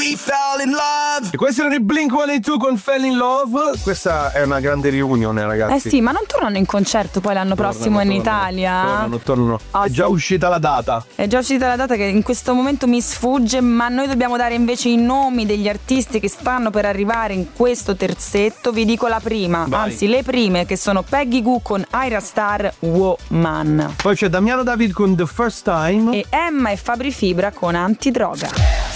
we fell in love. E questi erano i Blink-182 con Fell in Love. Questa è una grande riunione, ragazzi. Sì, ma non tornano in concerto poi l'anno prossimo in Italia? Tornano. È già uscita la data. È già uscita la data che in questo momento mi sfugge, ma noi dobbiamo dare invece i nomi degli artisti che stanno per arrivare in questo terzetto. Vi dico la prima, anzi le prime, che sono Peggy Goo con Ira Star, Woman. Poi c'è Damiano David con The First Time e Emma e Fabri Fibra con Antidroga.